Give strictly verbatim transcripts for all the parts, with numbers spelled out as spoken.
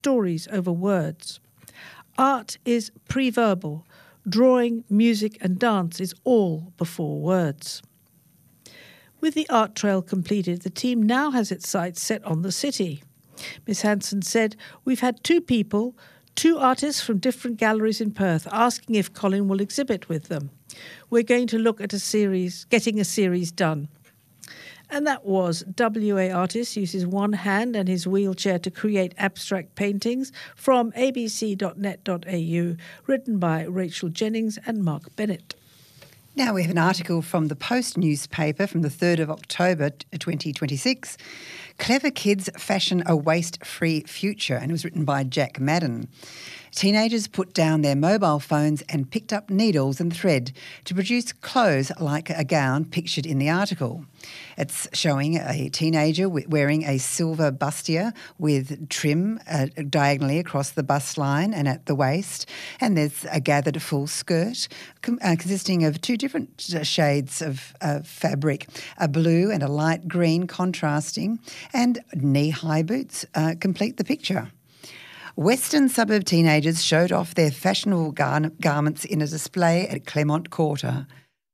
stories over words. Art is pre-verbal. Drawing, music and dance is all before words. With the art trail completed, the team now has its sights set on the city. Miss Hanson said, "We've had two people, two artists from different galleries in Perth, asking if Colin will exhibit with them. We're going to look at a series, getting a series done." And that was W A artist uses one hand and his wheelchair to create abstract paintings from a b c dot net dot a u, written by Rachel Jennings and Mark Bennett. Now we have an article from the Post newspaper from the third of October twenty twenty-six. Clever Kids Fashion a Waste-Free Future, and it was written by Jack Madden. Teenagers put down their mobile phones and picked up needles and thread to produce clothes like a gown pictured in the article. It's showing a teenager wearing a silver bustier with trim uh, diagonally across the bust line and at the waist, and there's a gathered full skirt com- uh, consisting of two different shades of uh, fabric, a blue and a light green contrasting, and knee-high boots uh, complete the picture. Western suburb teenagers showed off their fashionable gar- garments in a display at Clermont Quarter.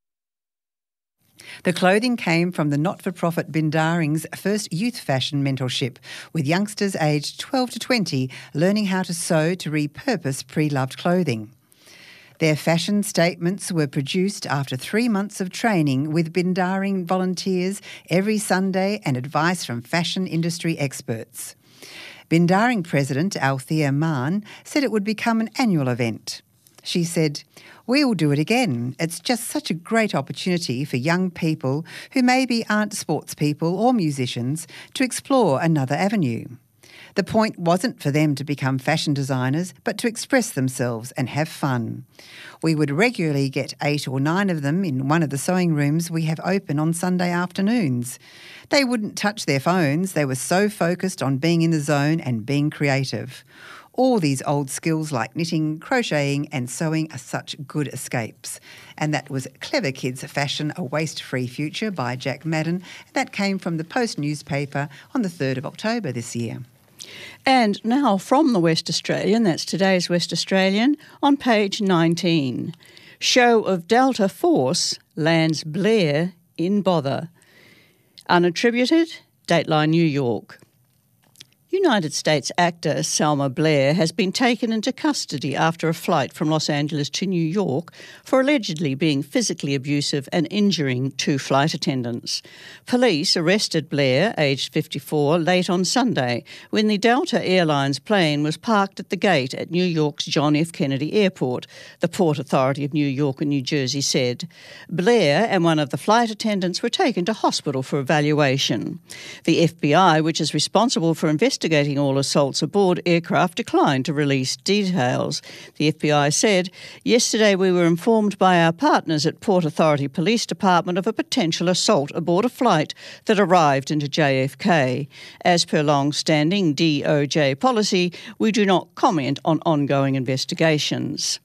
The clothing came from the not-for-profit Bindaring's first youth fashion mentorship, with youngsters aged twelve to twenty learning how to sew to repurpose pre-loved clothing. Their fashion statements were produced after three months of training with Bindaring volunteers every Sunday and advice from fashion industry experts. Bindaring President Althea Mann said it would become an annual event. She said, "We will do it again. It's just such a great opportunity for young people who maybe aren't sports people or musicians to explore another avenue. The point wasn't for them to become fashion designers, but to express themselves and have fun. We would regularly get eight or nine of them in one of the sewing rooms we have open on Sunday afternoons. They wouldn't touch their phones. They were so focused on being in the zone and being creative. All these old skills like knitting, crocheting and sewing are such good escapes." And that was Clever Kids Fashion a Waste-Free Future by Jack Madden. That came from the Post newspaper on the third of October this year. And now from the West Australian, that's today's West Australian, on page nineteen. Show of Delta Force lands Blair in bother. Unattributed, Dateline New York. United States actor Selma Blair has been taken into custody after a flight from Los Angeles to New York for allegedly being physically abusive and injuring two flight attendants. Police arrested Blair, aged fifty-four, late on Sunday when the Delta Airlines plane was parked at the gate at New York's John F. Kennedy Airport, the Port Authority of New York and New Jersey said. Blair and one of the flight attendants were taken to hospital for evaluation. The F B I, which is responsible for investigating Investigating all assaults aboard aircraft, declined to release details. The F B I said, "Yesterday we were informed by our partners at Port Authority Police Department of a potential assault aboard a flight that arrived into J F K. As per long-standing D O J policy, we do not comment on ongoing investigations."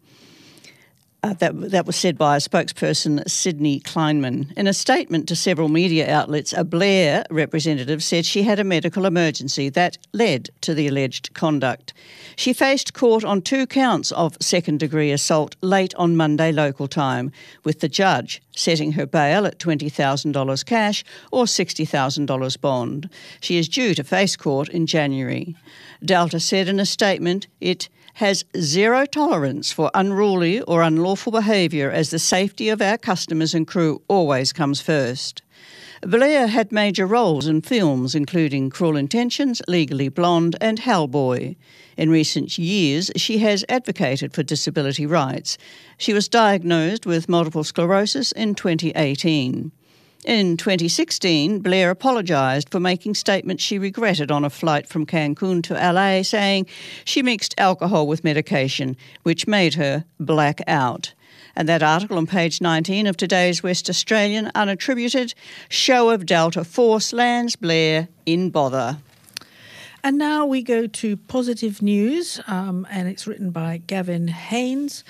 Uh, that, that was said by a spokesperson, Sydney Kleinman. In a statement to several media outlets, a Blair representative said she had a medical emergency that led to the alleged conduct. She faced court on two counts of second-degree assault late on Monday local time, with the judge setting her bail at twenty thousand dollars cash or sixty thousand dollars bond. She is due to face court in January. Delta said in a statement it has zero tolerance for unruly or unlawful behaviour, as the safety of our customers and crew always comes first. Blair had major roles in films including Cruel Intentions, Legally Blonde and Hellboy. In recent years, she has advocated for disability rights. She was diagnosed with multiple sclerosis in twenty eighteen. In twenty sixteen, Blair apologised for making statements she regretted on a flight from Cancun to L A, saying she mixed alcohol with medication, which made her black out. And that article on page nineteen of today's West Australian, unattributed, Show of Delta Force lands Blair in bother. And now we go to positive news, um, and it's written by Gavin Haynes.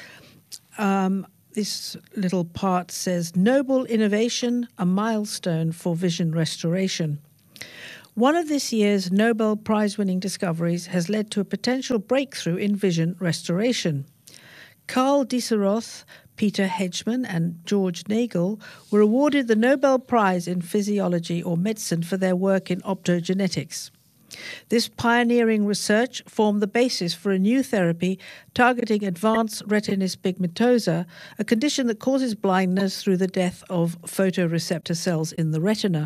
Um, This little part says, "Noble innovation, a milestone for vision restoration." One of this year's Nobel Prize-winning discoveries has led to a potential breakthrough in vision restoration. Karl Dieseroth, Peter Hedgeman and George Nagel were awarded the Nobel Prize in Physiology or Medicine for their work in optogenetics. This pioneering research formed the basis for a new therapy targeting advanced retinitis pigmentosa, a condition that causes blindness through the death of photoreceptor cells in the retina.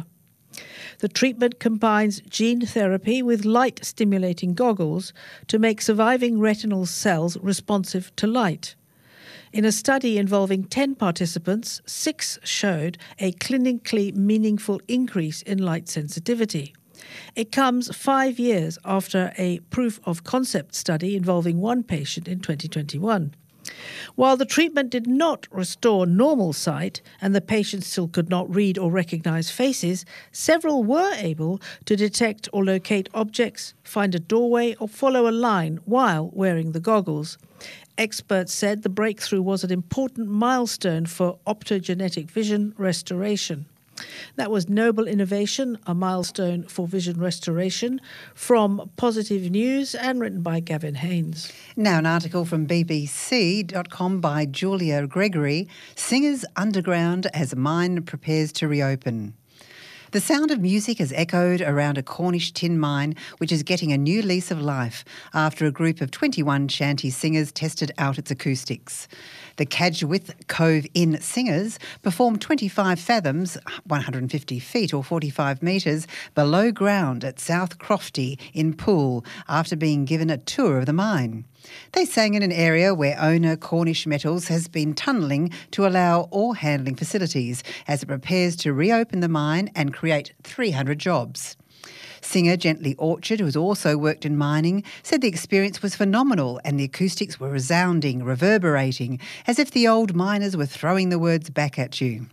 The treatment combines gene therapy with light-stimulating goggles to make surviving retinal cells responsive to light. In a study involving ten participants, six showed a clinically meaningful increase in light sensitivity. It comes five years after a proof-of-concept study involving one patient in twenty twenty-one. While the treatment did not restore normal sight and the patient still could not read or recognize faces, several were able to detect or locate objects, find a doorway or follow a line while wearing the goggles. Experts said the breakthrough was an important milestone for optogenetic vision restoration. That was Noble Innovation, a milestone for vision restoration, from Positive News and written by Gavin Haynes. Now an article from B B C dot com by Julia Gregory, Singers Underground as Mine Prepares to Reopen. The sound of music has echoed around a Cornish tin mine, which is getting a new lease of life after a group of twenty-one shanty singers tested out its acoustics. The Cadgwith Cove Inn Singers performed twenty-five fathoms, one hundred fifty feet or forty-five metres, below ground at South Crofty in Poole after being given a tour of the mine. They sang in an area where owner Cornish Metals has been tunnelling to allow ore handling facilities as it prepares to reopen the mine and create three hundred jobs. Singer Gently Orchard, who has also worked in mining, said the experience was phenomenal and the acoustics were resounding, reverberating, as if the old miners were throwing the words back at you.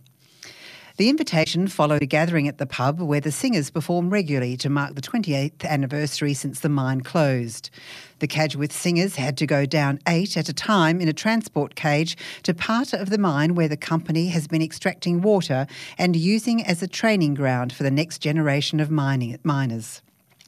The invitation followed a gathering at the pub where the singers perform regularly to mark the twenty-eighth anniversary since the mine closed. The Cadgwith singers had to go down eight at a time in a transport cage to part of the mine where the company has been extracting water and using as a training ground for the next generation of mining miners.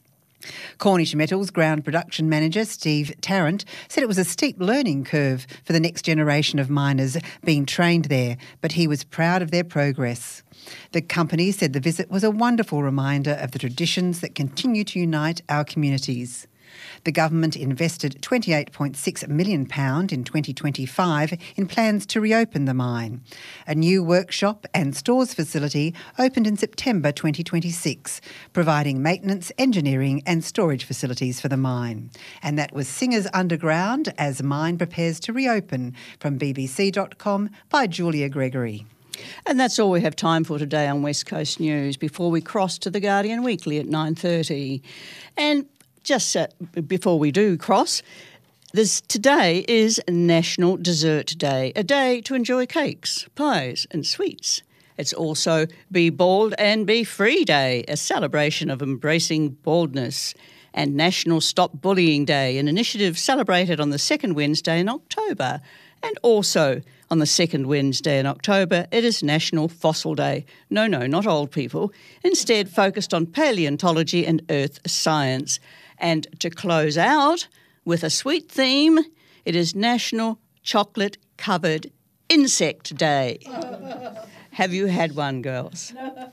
Cornish Metals ground production manager Steve Tarrant said it was a steep learning curve for the next generation of miners being trained there, but he was proud of their progress. The company said the visit was a wonderful reminder of the traditions that continue to unite our communities. The government invested twenty-eight point six million pounds in twenty twenty-five in plans to reopen the mine. A new workshop and stores facility opened in September twenty twenty-six, providing maintenance, engineering and storage facilities for the mine. And that was Singers Underground as Mine Prepares to Reopen from B B C dot com by Julia Gregory. And that's all we have time for today on West Coast News before we cross to The Guardian Weekly at nine thirty. And just uh, before we do cross, this today is National Dessert Day, a day to enjoy cakes, pies and sweets. It's also Be Bald and Be Free Day, a celebration of embracing baldness, and National Stop Bullying Day, an initiative celebrated on the second Wednesday in October. And also on the second Wednesday in October, it is National Fossil Day. No, no, not old people. Instead, focused on paleontology and earth science. And to close out with a sweet theme, it is National Chocolate Covered Insect Day. Have you had one, girls?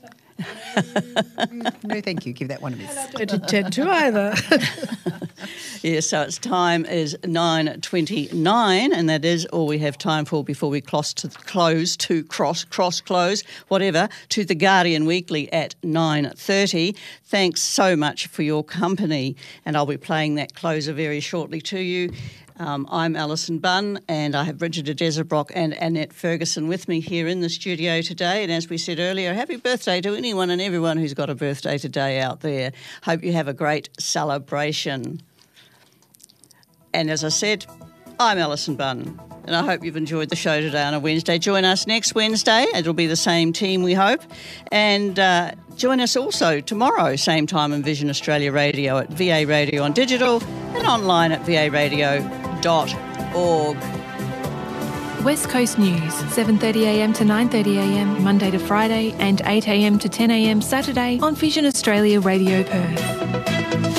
No, thank you. Give that one a miss. I don't intend to either. Yeah, so its time is nine twenty-nine, and that is all we have time for before we cross to close to cross cross close whatever to The Guardian Weekly at nine thirty. Thanks so much for your company, and I'll be playing that closer very shortly to you. Um, I'm Alison Bunn, and I have Bridget Desebrock and Annette Ferguson with me here in the studio today. And as we said earlier, happy birthday to anyone and everyone who's got a birthday today out there. Hope you have a great celebration. And as I said, I'm Alison Bunn, and I hope you've enjoyed the show today on a Wednesday. Join us next Wednesday. It'll be the same team, we hope. And uh, join us also tomorrow, same time on Vision Australia Radio at V A Radio on digital and online at v a radio dot org. West Coast News, seven thirty a m to nine thirty a m Monday to Friday and eight a m to ten a m Saturday on Vision Australia Radio Perth.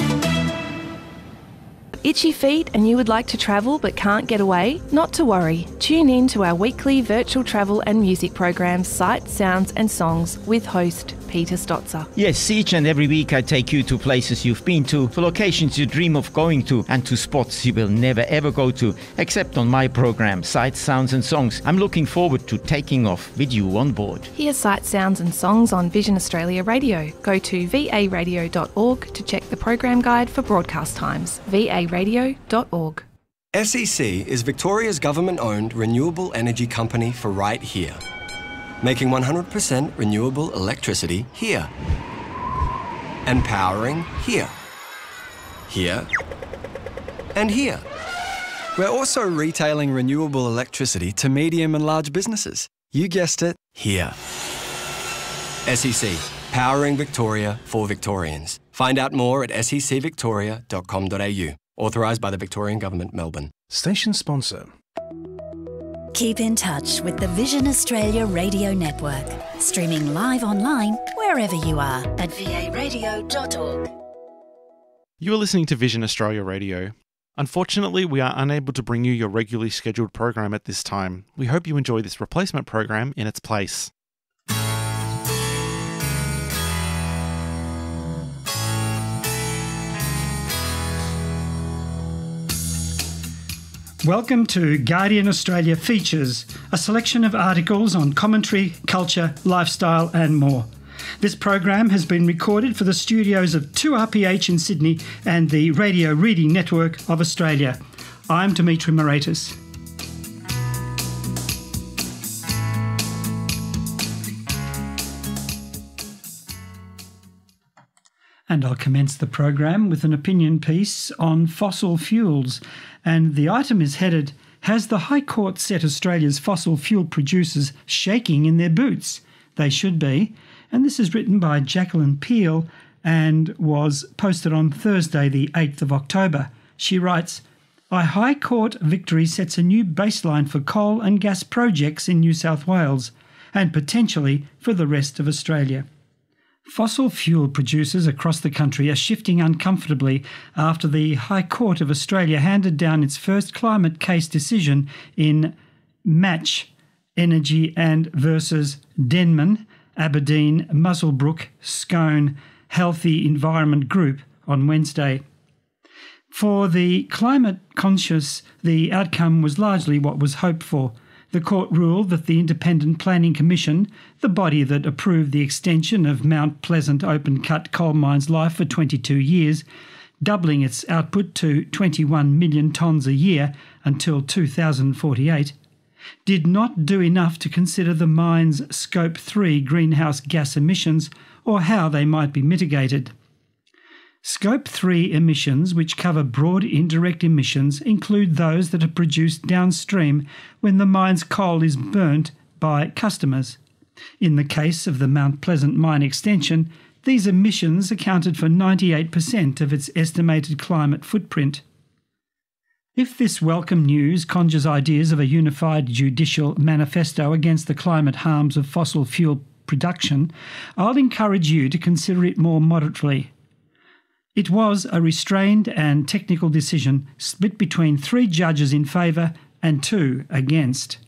Itchy feet and you would like to travel but can't get away? Not to worry. Tune in to our weekly virtual travel and music program, Sights, Sounds and Songs, with host Peter Stotzer. Yes, each and every week I take you to places you've been to, to locations you dream of going to, and to spots you will never ever go to, except on my program, Sights, Sounds and Songs. I'm looking forward to taking off with you on board. Hear Sights, Sounds and Songs on Vision Australia Radio. Go to v a radio dot org to check the program guide for broadcast times. v a radio dot org. S E C is Victoria's government-owned renewable energy company for right here. Making one hundred percent renewable electricity here. And powering here. Here. And here. We're also retailing renewable electricity to medium and large businesses. You guessed it, here. S E C, powering Victoria for Victorians. Find out more at s e c victoria dot com dot a u. Authorised by the Victorian Government, Melbourne. Station sponsor. Keep in touch with the Vision Australia Radio Network. Streaming live online wherever you are at v a radio dot org. You are listening to Vision Australia Radio. Unfortunately, we are unable to bring you your regularly scheduled program at this time. We hope you enjoy this replacement program in its place. Welcome to Guardian Australia Features, a selection of articles on commentary, culture, lifestyle and more. This program has been recorded for the studios of two R P H in Sydney and the Radio Reading Network of Australia. I'm Dimitri Moretis. And I'll commence the program with an opinion piece on fossil fuels. And the item is headed, Has the High Court set Australia's fossil fuel producers shaking in their boots? They should be. And this is written by Jacqueline Peel and was posted on Thursday, the eighth of October. She writes, A High Court victory sets a new baseline for coal and gas projects in New South Wales and potentially for the rest of Australia. Fossil fuel producers across the country are shifting uncomfortably after the High Court of Australia handed down its first climate case decision in Match Energy and versus Denman, Aberdeen, Muswellbrook, Scone, Healthy Environment Group on Wednesday. For the climate conscious, the outcome was largely what was hoped for. The court ruled that the Independent Planning Commission, the body that approved the extension of Mount Pleasant open-cut coal mine's life for twenty-two years, doubling its output to twenty-one million tonnes a year until two thousand forty-eight, did not do enough to consider the mine's Scope three greenhouse gas emissions or how they might be mitigated. Scope three emissions, which cover broad indirect emissions, include those that are produced downstream when the mine's coal is burnt by customers. In the case of the Mount Pleasant mine extension, these emissions accounted for ninety-eight percent of its estimated climate footprint. If this welcome news conjures ideas of a unified judicial manifesto against the climate harms of fossil fuel production, I'll encourage you to consider it more moderately. It was a restrained and technical decision split between three judges in favour and two against.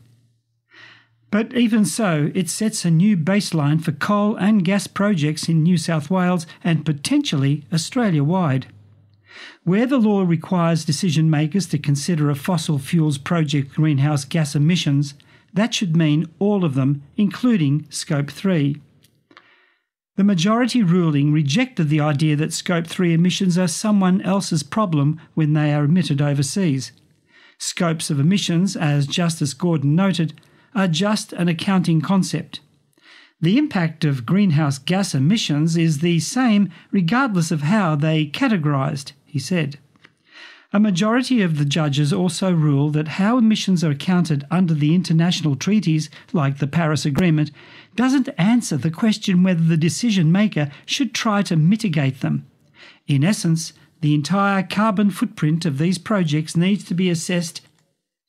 But even so, it sets a new baseline for coal and gas projects in New South Wales and potentially Australia-wide. Where the law requires decision makers to consider a fossil fuels project greenhouse gas emissions, that should mean all of them, including Scope three. The majority ruling rejected the idea that Scope three emissions are someone else's problem when they are emitted overseas. Scopes of emissions, as Justice Gordon noted, are just an accounting concept. The impact of greenhouse gas emissions is the same regardless of how they categorised, he said. A majority of the judges also ruled that how emissions are accounted under the international treaties, like the Paris Agreement, doesn't answer the question whether the decision maker should try to mitigate them. In essence, the entire carbon footprint of these projects needs to be assessed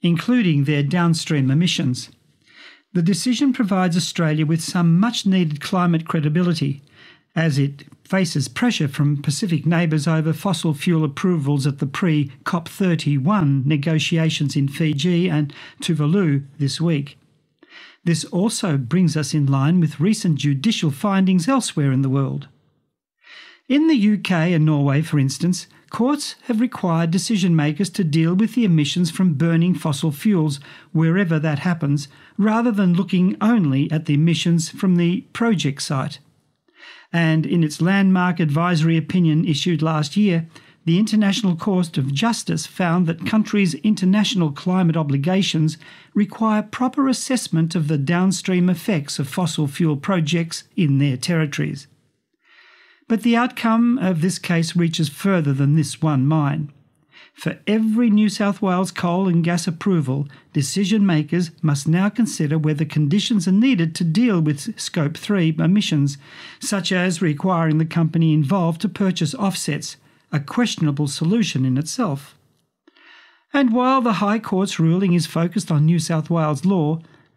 including their downstream emissions. The decision provides Australia with some much-needed climate credibility, as it faces pressure from Pacific neighbours over fossil fuel approvals at the pre-COP thirty-one negotiations in Fiji and Tuvalu this week. This also brings us in line with recent judicial findings elsewhere in the world. In the U K and Norway, for instance, courts have required decision makers to deal with the emissions from burning fossil fuels wherever that happens, rather than looking only at the emissions from the project site. And in its landmark advisory opinion issued last year, the International Court of Justice found that countries' international climate obligations require proper assessment of the downstream effects of fossil fuel projects in their territories. But the outcome of this case reaches further than this one mine. For every New South Wales coal and gas approval, decision makers must now consider whether conditions are needed to deal with Scope three emissions, such as requiring the company involved to purchase offsets, a questionable solution in itself. And while the High Court's ruling is focused on New South Wales law,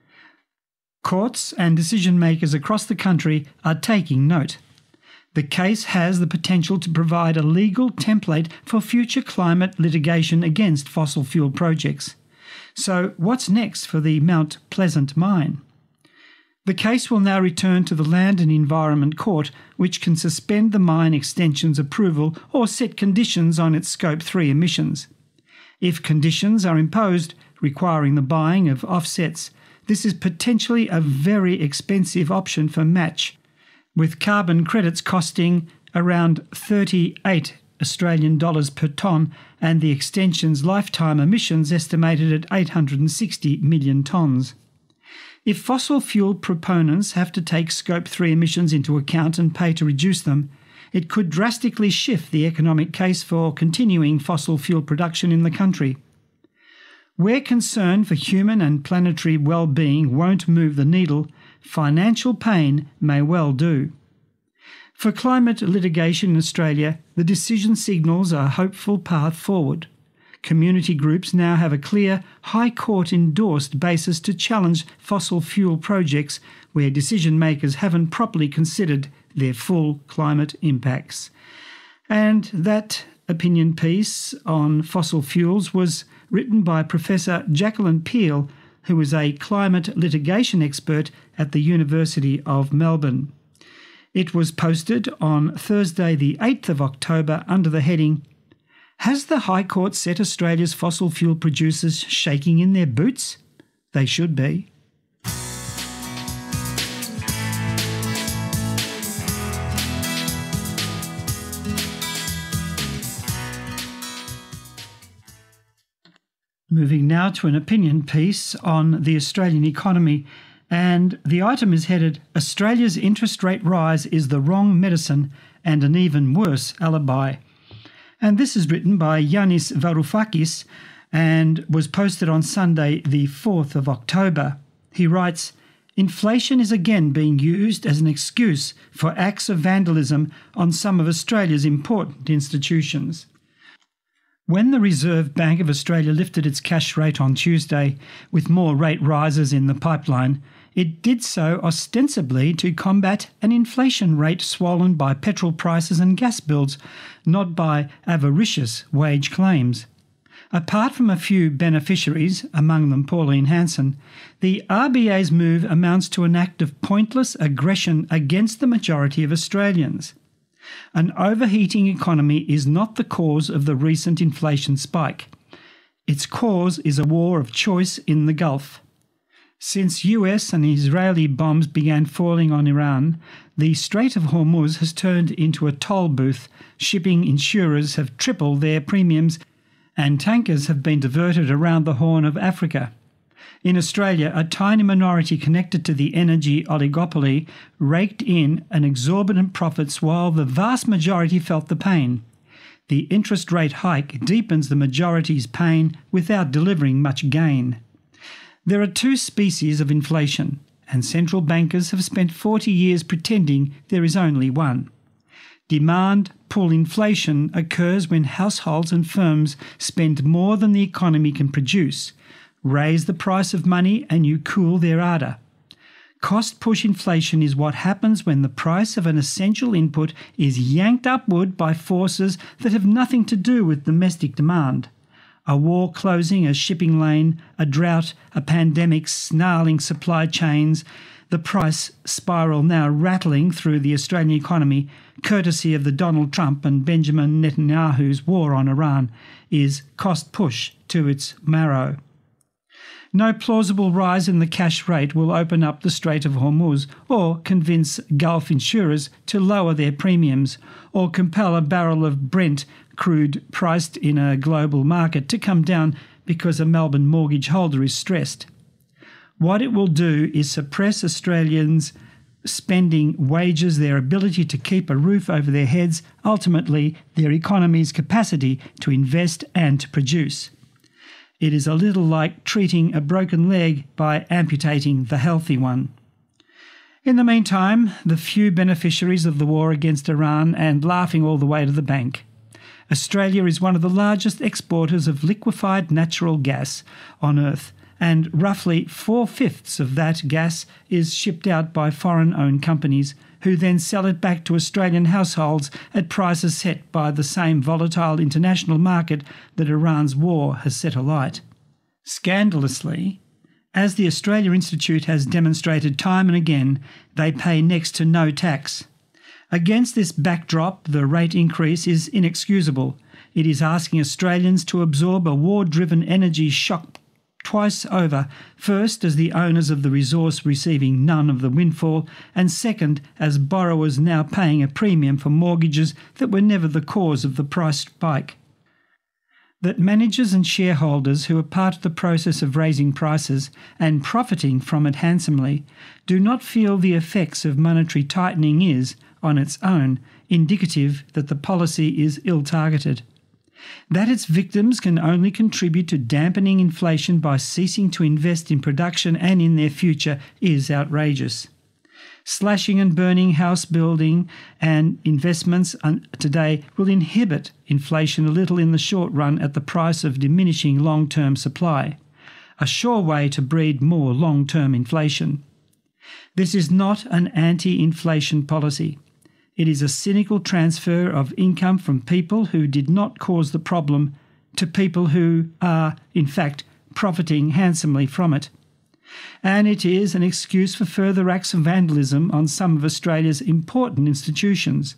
courts and decision makers across the country are taking note. The case has the potential to provide a legal template for future climate litigation against fossil fuel projects. So what's next for the Mount Pleasant mine? The case will now return to the Land and Environment Court, which can suspend the mine extension's approval or set conditions on its Scope three emissions. If conditions are imposed requiring the buying of offsets, this is potentially a very expensive option for Match, with carbon credits costing around thirty-eight Australian dollars per tonne and the extension's lifetime emissions estimated at eight hundred sixty million tonnes. If fossil fuel proponents have to take Scope three emissions into account and pay to reduce them, it could drastically shift the economic case for continuing fossil fuel production in the country. Where concern for human and planetary well-being won't move the needle, financial pain may well do. For climate litigation in Australia, the decision signals a hopeful path forward. Community groups now have a clear, High Court-endorsed basis to challenge fossil fuel projects where decision makers haven't properly considered their full climate impacts. And that opinion piece on fossil fuels was written by Professor Jacqueline Peel, who is a climate litigation expert at the University of Melbourne. It was posted on Thursday the eighth of October under the heading, "Has the High Court set Australia's fossil fuel producers shaking in their boots? They should be." Moving now to an opinion piece on the Australian economy, and the item is headed, "Australia's interest rate rise is the wrong medicine and an even worse alibi." And this is written by Yanis Varoufakis and was posted on Sunday the fourth of October. He writes, "Inflation is again being used as an excuse for acts of vandalism on some of Australia's important institutions." When the Reserve Bank of Australia lifted its cash rate on Tuesday, with more rate rises in the pipeline, it did so ostensibly to combat an inflation rate swollen by petrol prices and gas bills, not by avaricious wage claims. Apart from a few beneficiaries, among them Pauline Hanson, the R B A's move amounts to an act of pointless aggression against the majority of Australians. An overheating economy is not the cause of the recent inflation spike. Its cause is a war of choice in the Gulf. Since U S and Israeli bombs began falling on Iran, the Strait of Hormuz has turned into a toll booth, shipping insurers have tripled their premiums, and tankers have been diverted around the Horn of Africa. In Australia, a tiny minority connected to the energy oligopoly raked in an exorbitant profits while the vast majority felt the pain. The interest rate hike deepens the majority's pain without delivering much gain. There are two species of inflation, and central bankers have spent forty years pretending there is only one. Demand pull inflation occurs when households and firms spend more than the economy can produce, Raise the price of money and you cool their ardour. Cost-push inflation is what happens when the price of an essential input is yanked upward by forces that have nothing to do with domestic demand. A war closing a shipping lane, a drought, a pandemic snarling supply chains, the price spiral now rattling through the Australian economy, courtesy of the Donald Trump and Benjamin Netanyahu's war on Iran, is cost-push to its marrow. No plausible rise in the cash rate will open up the Strait of Hormuz or convince Gulf insurers to lower their premiums or compel a barrel of Brent crude priced in a global market to come down because a Melbourne mortgage holder is stressed. What it will do is suppress Australians' spending, wages, their ability to keep a roof over their heads, ultimately their economy's capacity to invest and to produce. It is a little like treating a broken leg by amputating the healthy one. In the meantime, the few beneficiaries of the war against Iran and laughing all the way to the bank. Australia is one of the largest exporters of liquefied natural gas on Earth, and roughly four-fifths of that gas is shipped out by foreign-owned companies who then sell it back to Australian households at prices set by the same volatile international market that Iran's war has set alight. Scandalously, as the Australia Institute has demonstrated time and again, they pay next to no tax. Against this backdrop, the rate increase is inexcusable. It is asking Australians to absorb a war-driven energy shock twice over, first as the owners of the resource receiving none of the windfall, and second as borrowers now paying a premium for mortgages that were never the cause of the price spike. That managers and shareholders who are part of the process of raising prices and profiting from it handsomely do not feel the effects of monetary tightening is, on its own, indicative that the policy is ill-targeted. That its victims can only contribute to dampening inflation by ceasing to invest in production and in their future is outrageous. Slashing and burning house building and investments today will inhibit inflation a little in the short run at the price of diminishing long-term supply, a sure way to breed more long-term inflation. This is not an anti-inflation policy. It is a cynical transfer of income from people who did not cause the problem to people who are, in fact, profiting handsomely from it. And it is an excuse for further acts of vandalism on some of Australia's important institutions.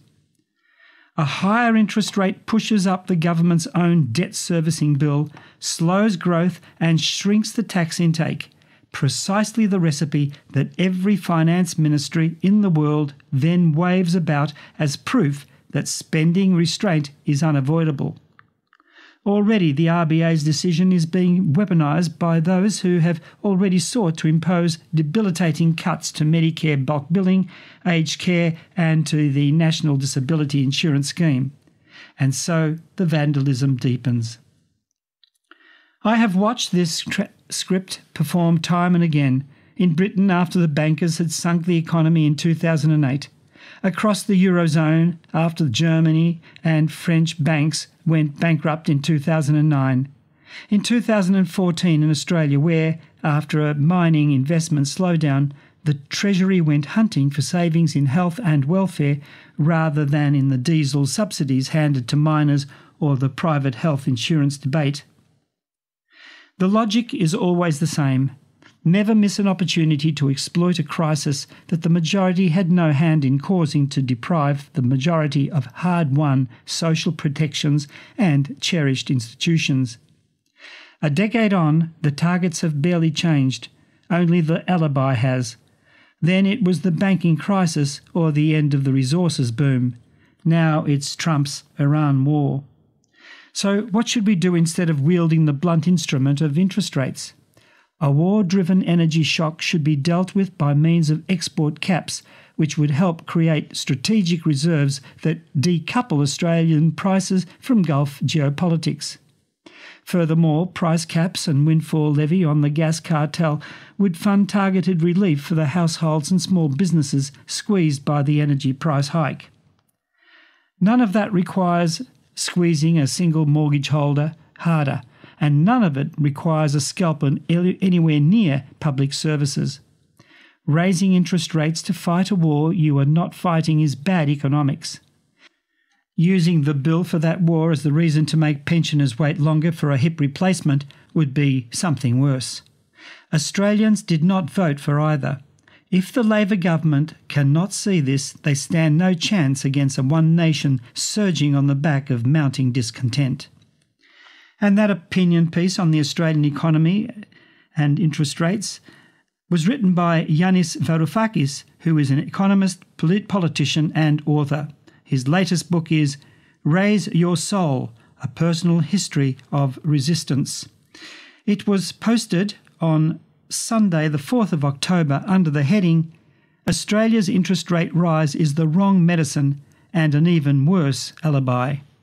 A higher interest rate pushes up the government's own debt servicing bill, slows growth and shrinks the tax intake. Precisely the recipe that every finance ministry in the world then waves about as proof that spending restraint is unavoidable. Already the R B A's decision is being weaponised by those who have already sought to impose debilitating cuts to Medicare bulk billing, aged care and to the National Disability Insurance Scheme. And so the vandalism deepens. I have watched this tra- script perform time and again in Britain after the bankers had sunk the economy in two thousand eight, across the Eurozone after Germany and French banks went bankrupt in two thousand nine, in two thousand fourteen in Australia where, after a mining investment slowdown, the Treasury went hunting for savings in health and welfare rather than in the diesel subsidies handed to miners or the private health insurance debate. The logic is always the same. Never miss an opportunity to exploit a crisis that the majority had no hand in causing to deprive the majority of hard-won social protections and cherished institutions. A decade on, the targets have barely changed. Only the alibi has. Then it was the banking crisis or the end of the resources boom. Now it's Trump's Iran war. So what should we do instead of wielding the blunt instrument of interest rates? A war-driven energy shock should be dealt with by means of export caps, which would help create strategic reserves that decouple Australian prices from Gulf geopolitics. Furthermore, price caps and windfall levy on the gas cartel would fund targeted relief for the households and small businesses squeezed by the energy price hike. None of that requires squeezing a single mortgage holder harder, and none of it requires a scalpel anywhere near public services. Raising interest rates to fight a war you are not fighting is bad economics. Using the bill for that war as the reason to make pensioners wait longer for a hip replacement would be something worse. Australians did not vote for either. If the Labor government cannot see this, they stand no chance against a one nation surging on the back of mounting discontent. And that opinion piece on the Australian economy and interest rates was written by Yanis Varoufakis, who is an economist, polit- politician and author. His latest book is Raise Your Soul, A Personal History of Resistance. It was posted on Sunday the fourth of October under the heading Australia's Interest Rate Rise is the Wrong Medicine and an Even Worse Alibi.